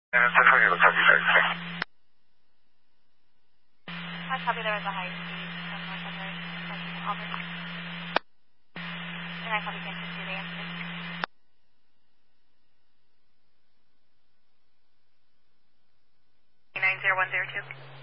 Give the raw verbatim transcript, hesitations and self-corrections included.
And it's definitely the copy that thing. I copy there was a high speed from like a very Auburn. And I copy Kansas City answer. nine zero one zero two.